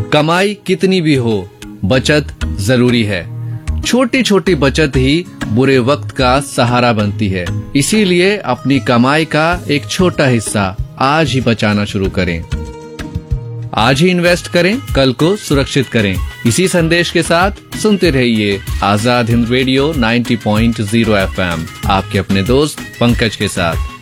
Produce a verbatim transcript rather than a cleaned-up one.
कमाई कितनी भी हो, बचत जरूरी है। छोटी छोटी बचत ही बुरे वक्त का सहारा बनती है। इसीलिए अपनी कमाई का एक छोटा हिस्सा आज ही बचाना शुरू करें। आज ही इन्वेस्ट करें, कल को सुरक्षित करें। इसी संदेश के साथ सुनते रहिए आजाद हिंद रेडियो नब्बे पॉइंट शून्य एफ एम, आपके अपने दोस्त पंकज के साथ।